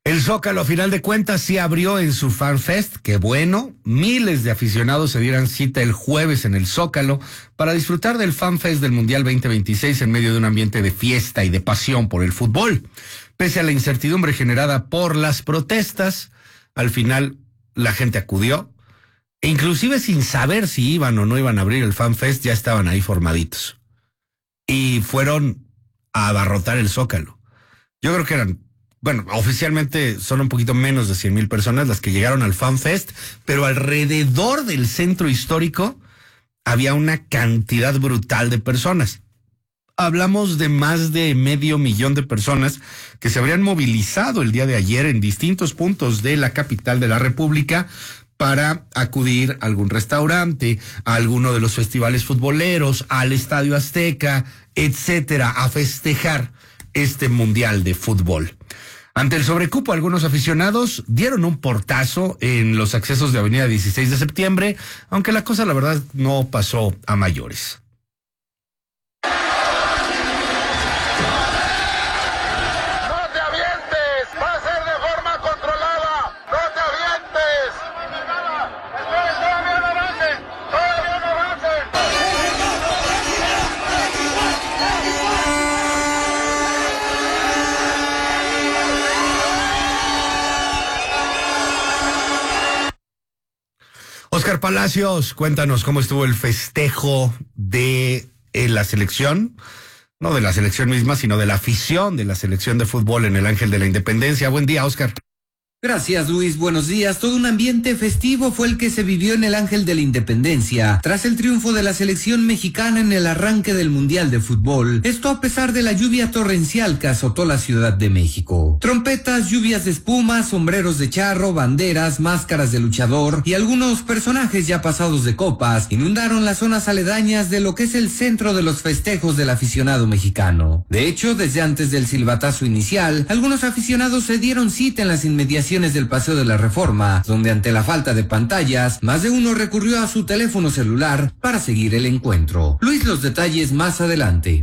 El Zócalo, a final de cuentas, sí abrió en su FanFest. Qué bueno. Miles de aficionados se dieran cita el jueves en el Zócalo para disfrutar del FanFest del Mundial 2026 en medio de un ambiente de fiesta y de pasión por el fútbol. Pese a la incertidumbre generada por las protestas, al final la gente acudió. E inclusive sin saber si iban o no iban a abrir el FanFest, ya estaban ahí formaditos. Y fueron a abarrotar el Zócalo. Yo creo que eran... Bueno, oficialmente son un poquito menos de 100,000 personas las que llegaron al FanFest, pero alrededor del centro histórico había una cantidad brutal de personas. Hablamos de más de 500,000 de personas que se habrían movilizado el día de ayer en distintos puntos de la capital de la República para acudir a algún restaurante, a alguno de los festivales futboleros, al Estadio Azteca, etcétera, a festejar este Mundial de Fútbol. Ante el sobrecupo, algunos aficionados dieron un portazo en los accesos de Avenida 16 de Septiembre, aunque la cosa, la verdad, no pasó a mayores. Oscar Palacios, cuéntanos cómo estuvo el festejo de la selección, no de la selección misma, sino de la afición de la selección de fútbol en el Ángel de la Independencia. Buen día, Oscar. Gracias, Luis. Buenos días. Todo un ambiente festivo fue el que se vivió en el Ángel de la Independencia tras el triunfo de la selección mexicana en el arranque del Mundial de Fútbol. Esto a pesar de la lluvia torrencial que azotó la Ciudad de México. Trompetas, lluvias de espuma, sombreros de charro, banderas, máscaras de luchador y algunos personajes ya pasados de copas inundaron las zonas aledañas de lo que es el centro de los festejos del aficionado mexicano. De hecho, desde antes del silbatazo inicial, algunos aficionados se dieron cita en las inmediaciones del Paseo de la Reforma, donde ante la falta de pantallas, más de uno recurrió a su teléfono celular para seguir el encuentro. Luis, los detalles más adelante.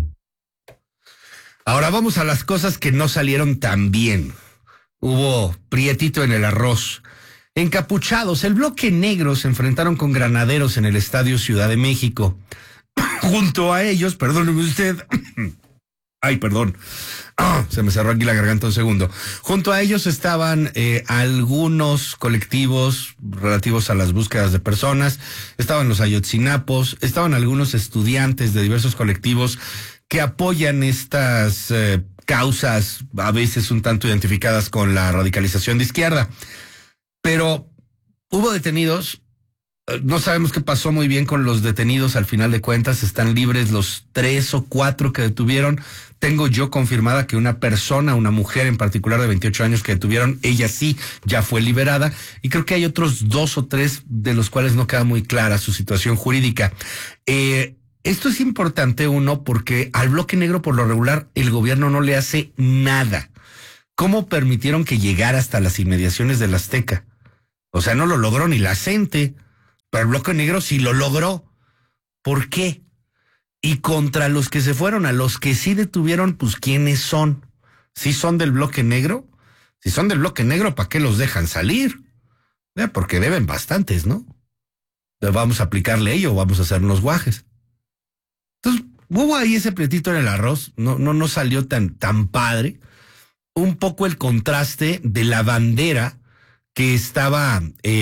Ahora vamos a las cosas que no salieron tan bien. Hubo prietito en el arroz. Encapuchados, el bloque negro se enfrentaron con granaderos en el Estadio Ciudad de México. Junto a ellos, perdóneme usted... Ay, perdón. Se me cerró aquí la garganta un segundo. Junto a ellos estaban algunos colectivos relativos a las búsquedas de personas, estaban los Ayotzinapos, estaban algunos estudiantes de diversos colectivos que apoyan estas causas, a veces un tanto identificadas con la radicalización de izquierda. Pero hubo detenidos. No sabemos qué pasó muy bien con los detenidos al final de cuentas. Están libres los 3 o 4 que detuvieron. Tengo yo confirmada que una persona, una mujer en particular de 28 años que detuvieron, ella sí ya fue liberada. Y creo que hay otros 2 o 3 de los cuales no queda muy clara su situación jurídica. Esto es importante, uno, porque al bloque negro por lo regular el gobierno no le hace nada. ¿Cómo permitieron que llegara hasta las inmediaciones del Azteca? O sea, no lo logró ni la gente. Pero el bloque negro sí lo logró. ¿Por qué? Y contra los que se fueron, a los que sí detuvieron, pues ¿quiénes son? ¿Sí son del bloque negro? Si son del bloque negro, ¿para qué los dejan salir? Porque deben bastantes, ¿no? Vamos a aplicarle ello o vamos a hacernos guajes. Entonces, hubo ahí ese pretito en el arroz, no salió tan padre. Un poco el contraste de la bandera que estaba...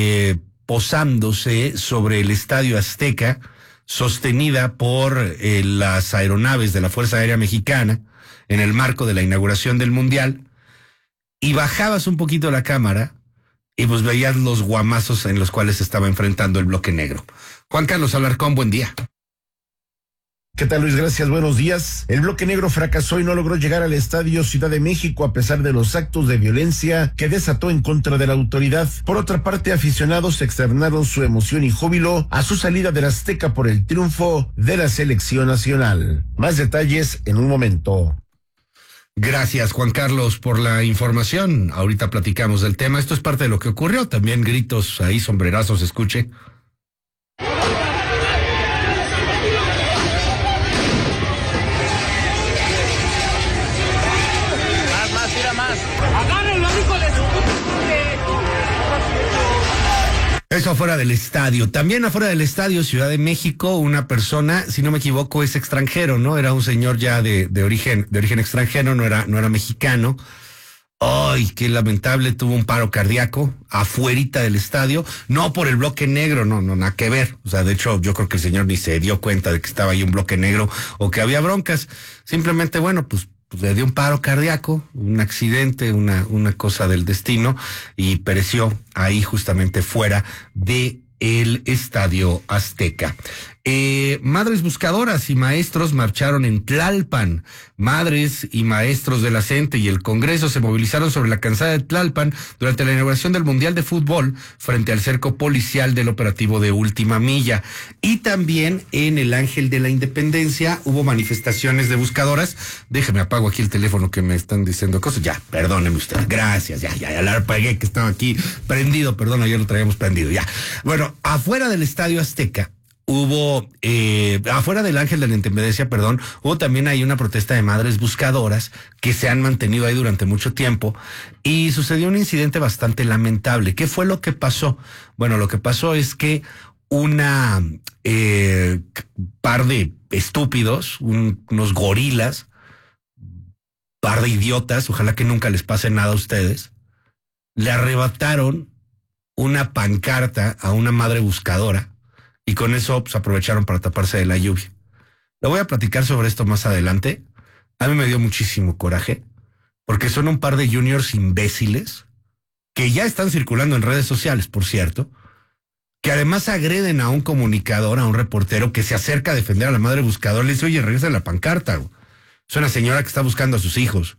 posándose sobre el Estadio Azteca, sostenida por las aeronaves de la Fuerza Aérea Mexicana, en el marco de la inauguración del Mundial, y bajabas un poquito la cámara, y pues veías los guamazos en los cuales se estaba enfrentando el bloque negro. Juan Carlos Alarcón, buen día. ¿Qué tal, Luis? Gracias, buenos días. El bloque negro fracasó y no logró llegar al Estadio Ciudad de México a pesar de los actos de violencia que desató en contra de la autoridad. Por otra parte, aficionados externaron su emoción y júbilo a su salida del Azteca por el triunfo de la selección nacional. Más detalles en un momento. Gracias, Juan Carlos, por la información. Ahorita platicamos del tema. Esto es parte de lo que ocurrió. También gritos ahí, sombrerazos, escuche. ¡Agárrenlo, hijo de su puta Eso afuera del estadio. También afuera del estadio, Ciudad de México, una persona, si no me equivoco, es extranjero, ¿no? Era un señor ya de origen extranjero, no era mexicano. Ay, qué lamentable, tuvo un paro cardíaco afuerita del estadio, no por el bloque negro, no, nada que ver. O sea, de hecho, yo creo que el señor ni se dio cuenta de que estaba ahí un bloque negro o que había broncas. Simplemente, bueno, pues le dio un paro cardíaco, un accidente, una cosa del destino, y pereció ahí justamente fuera de el Estadio Azteca. Madres buscadoras y maestros marcharon en Tlalpan. Madres y maestros de la CENTE y el Congreso se movilizaron sobre la calzada de Tlalpan durante la inauguración del Mundial de Fútbol frente al cerco policial del operativo de Última Milla. Y también en el Ángel de la Independencia hubo manifestaciones de buscadoras. Déjeme apago aquí el teléfono que me están diciendo cosas. Ya, perdóneme usted. Gracias, ya la apagué que estaba aquí prendido. Perdón, ayer lo traíamos prendido, ya. Bueno, afuera del Estadio Azteca hubo, afuera del Ángel de la Independencia, hubo también ahí una protesta de madres buscadoras que se han mantenido ahí durante mucho tiempo, y sucedió un incidente bastante lamentable. ¿Qué fue lo que pasó? Bueno, lo que pasó es que una par de estúpidos, unos gorilas, par de idiotas, ojalá que nunca les pase nada a ustedes, le arrebataron una pancarta a una madre buscadora, y con eso pues aprovecharon para taparse de la lluvia. Le voy a platicar sobre esto más adelante. A mí me dio muchísimo coraje, porque son un par de juniors imbéciles que ya están circulando en redes sociales, por cierto, que además agreden a un comunicador, a un reportero que se acerca a defender a la madre buscadora. Le dice, oye, regresa la pancarta. Es una señora que está buscando a sus hijos.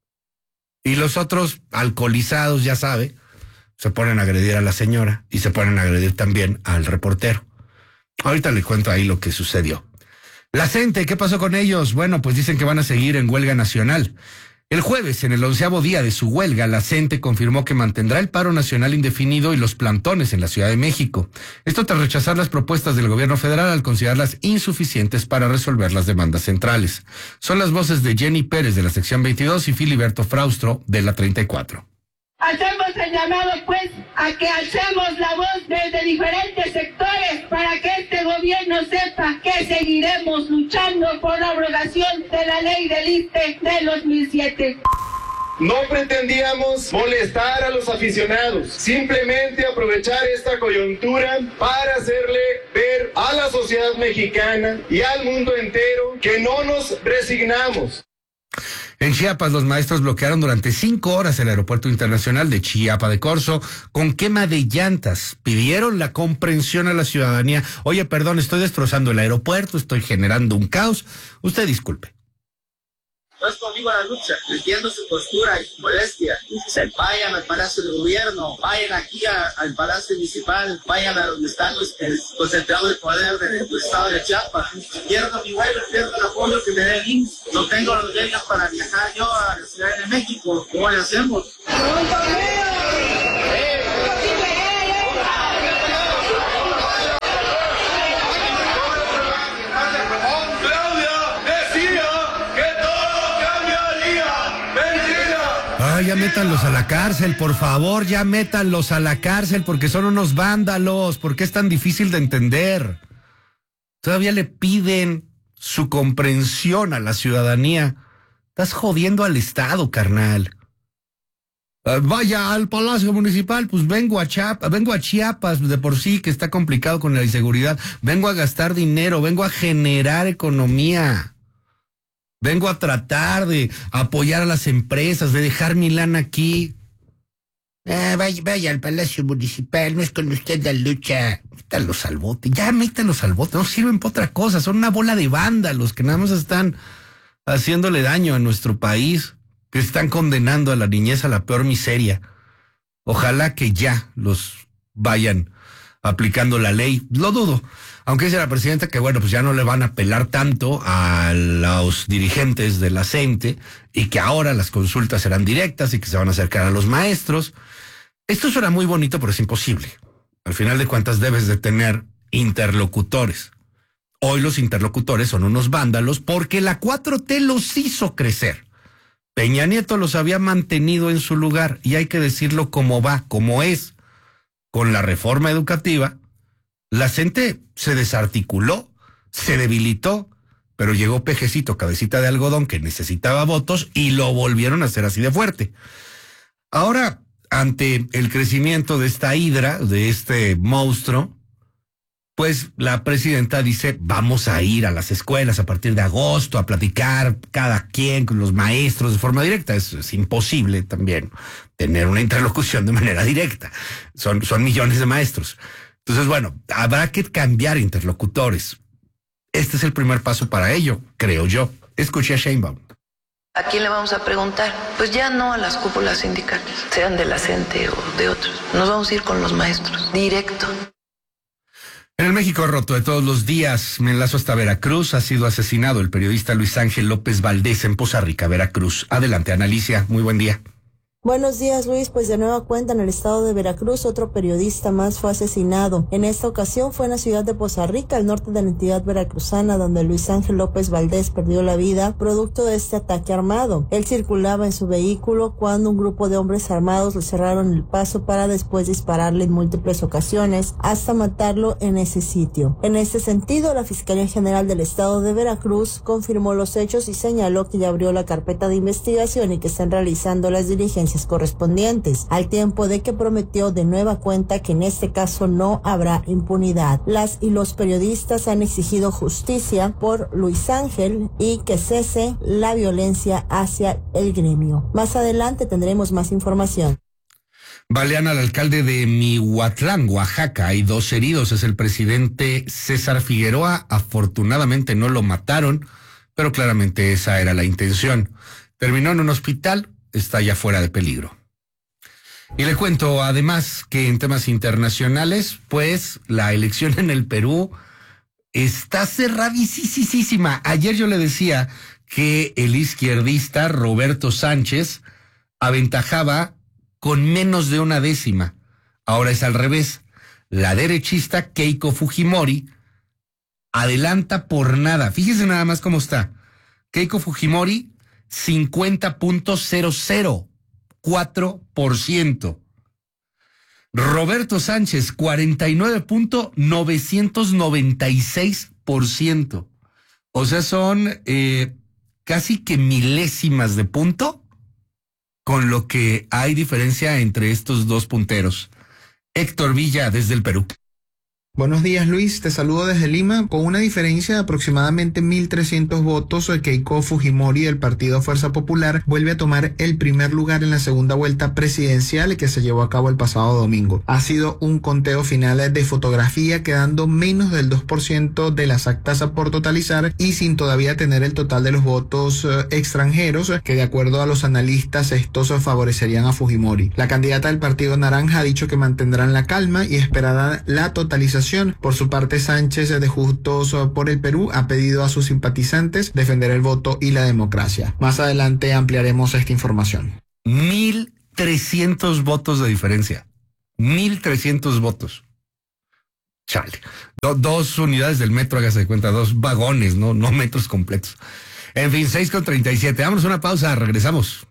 Y los otros, alcoholizados, ya sabe, se ponen a agredir a la señora y se ponen a agredir también al reportero. Ahorita le cuento ahí lo que sucedió. La CENTE, ¿qué pasó con ellos? Bueno, pues dicen que van a seguir en huelga nacional. El jueves, en el 11º día de su huelga, la CENTE confirmó que mantendrá el paro nacional indefinido y los plantones en la Ciudad de México. Esto tras rechazar las propuestas del gobierno federal al considerarlas insuficientes para resolver las demandas centrales. Son las voces de Jenny Pérez de la sección 22 y Filiberto Fraustro de la 34. Hacemos el llamado, pues, a que alcemos la voz desde diferentes sectores para que este gobierno sepa que seguiremos luchando por la abrogación de la ley del ISSSTE del 2007. No pretendíamos molestar a los aficionados, simplemente aprovechar esta coyuntura para hacerle ver a la sociedad mexicana y al mundo entero que no nos resignamos. En Chiapas, los maestros bloquearon durante 5 horas el aeropuerto internacional de Chiapa de Corzo con quema de llantas. Pidieron la comprensión a la ciudadanía. Oye, perdón, estoy destrozando el aeropuerto, estoy generando un caos. Usted disculpe. No es conmigo la lucha, entiendo su postura y su molestia. Vayan al Palacio de Gobierno, vayan aquí al Palacio Municipal, vayan a donde están el concentrado de poder del estado de Chiapas. Pierdo mi vuelo, pierdo el apoyo que me dé el IMSS. No tengo los medios para viajar yo a la Ciudad de México. ¿Cómo le hacemos? Ya métanlos a la cárcel, por favor, ya métanlos a la cárcel porque son unos vándalos. ¿Por qué es tan difícil de entender? Todavía le piden su comprensión a la ciudadanía. Estás jodiendo al Estado, carnal. Vaya al Palacio Municipal, pues vengo a Chiapas, de por sí que está complicado con la inseguridad. Vengo a gastar dinero, vengo a generar economía. Vengo a tratar de apoyar a las empresas, de dejar mi lana aquí. Vaya al Palacio Municipal, no es con usted la lucha. Métalos al bote, métalos al bote. No sirven para otra cosa, son una bola de vándalos que nada más están haciéndole daño a nuestro país, que están condenando a la niñez a la peor miseria. Ojalá que ya los vayan aplicando la ley. Lo dudo. Aunque dice la presidenta que bueno, pues ya no le van a apelar tanto a los dirigentes de la CENTE y que ahora las consultas serán directas y que se van a acercar a los maestros. Esto suena muy bonito, pero es imposible. Al final de cuentas debes de tener interlocutores. Hoy los interlocutores son unos vándalos porque la 4T los hizo crecer. Peña Nieto los había mantenido en su lugar y hay que decirlo como va, como es. con la reforma educativa, la gente se desarticuló, se debilitó, pero llegó Pejecito, cabecita de algodón, que necesitaba votos y lo volvieron a hacer así de fuerte. Ahora, ante el crecimiento de esta hidra, de este monstruo, pues la presidenta dice, vamos a ir a las escuelas a partir de agosto a platicar cada quien con los maestros de forma directa. Es imposible también tener una interlocución de manera directa. Son millones de maestros. Entonces, bueno, habrá que cambiar interlocutores. Este es el primer paso para ello, creo yo. Escuché a Sheinbaum. ¿A quién le vamos a preguntar? Pues ya no a las cúpulas sindicales, sean de la CENTE o de otros. Nos vamos a ir con los maestros, directo. En el México roto de todos los días, me enlazo hasta Veracruz. Ha sido asesinado el periodista Luis Ángel López Valdés en Poza Rica, Veracruz. Adelante, Analicia. Muy buen día. Buenos días, Luis. Pues de nueva cuenta en el estado de Veracruz, otro periodista más fue asesinado. En esta ocasión fue en la ciudad de Poza Rica, al norte de la entidad veracruzana, donde Luis Ángel López Valdés perdió la vida producto de este ataque armado. Él circulaba en su vehículo cuando un grupo de hombres armados le cerraron el paso para después dispararle en múltiples ocasiones hasta matarlo en ese sitio. En este sentido, la Fiscalía General del estado de Veracruz confirmó los hechos y señaló que ya abrió la carpeta de investigación y que están realizando las diligencias correspondientes, al tiempo de que prometió de nueva cuenta que en este caso no habrá impunidad. Las y los periodistas han exigido justicia por Luis Ángel y que cese la violencia hacia el gremio. Más adelante tendremos más información. Balean al alcalde de Mihuatlán, Oaxaca. Hay 2 heridos. Es el presidente César Figueroa. Afortunadamente no lo mataron, pero claramente esa era la intención. Terminó en un hospital. Está ya fuera de peligro. Y le cuento además que en temas internacionales, pues la elección en el Perú está cerradísima. Ayer yo le decía que el izquierdista Roberto Sánchez aventajaba con menos de 1 décima. Ahora es al revés. La derechista Keiko Fujimori adelanta por nada. Fíjese nada más cómo está. Keiko Fujimori 50.004%. Roberto Sánchez, 49.996%. O sea, son casi que milésimas de punto con lo que hay diferencia entre estos dos punteros. Héctor Villa, desde el Perú. Buenos días, Luis. Te saludo desde Lima. Con una diferencia de aproximadamente 1.300 votos, Keiko Fujimori del partido Fuerza Popular vuelve a tomar el primer lugar en la segunda vuelta presidencial que se llevó a cabo el pasado domingo. Ha sido un conteo final de fotografía, quedando menos del 2% de las actas por totalizar y sin todavía tener el total de los votos extranjeros, que de acuerdo a los analistas estos favorecerían a Fujimori. La candidata del Partido Naranja ha dicho que mantendrán la calma y esperarán la totalización. Por su parte, Sánchez de Juntos por el Perú ha pedido a sus simpatizantes defender el voto y la democracia. Más adelante ampliaremos esta información. 1.300 votos de diferencia. 1.300 votos. Chale. 2 unidades del metro, hágase de cuenta, 2 vagones, no metros completos. En fin, 6:37. Vámonos a una pausa, regresamos.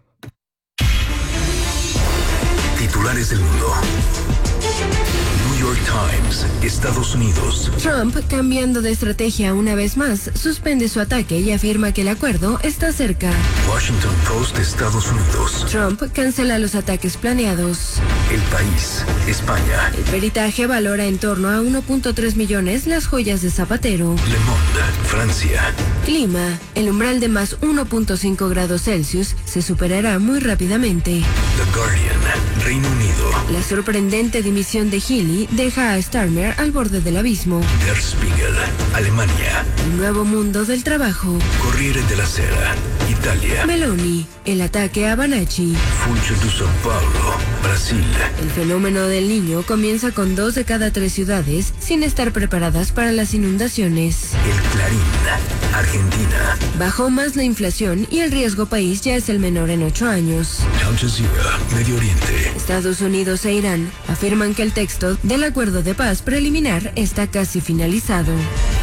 Titulares del mundo. New York Times, Estados Unidos. Trump, cambiando de estrategia una vez más, suspende su ataque y afirma que el acuerdo está cerca. Washington Post, Estados Unidos. Trump cancela los ataques planeados. El País, España. El peritaje valora en torno a 1.3 millones las joyas de Zapatero. Le Monde, Francia. Clima, el umbral de más 1.5 grados Celsius se superará muy rápidamente. The Guardian, Reino Unido. La sorprendente dimisión de Healy deja a Starmer al borde del abismo. Der Spiegel, Alemania. El nuevo mundo del trabajo. Corriere della Sera, Italia. Meloni, el ataque a Banacci. Funcho de São Paulo, Brasil. El fenómeno del Niño comienza con 2 de cada 3 ciudades sin estar preparadas para las inundaciones. El Clarín, Argentina. Bajó más la inflación y el riesgo país ya es el menor en 8 años. Al Jazeera, Medio Oriente. Estados Unidos e Irán afirman que el texto del acuerdo de paz preliminar está casi finalizado.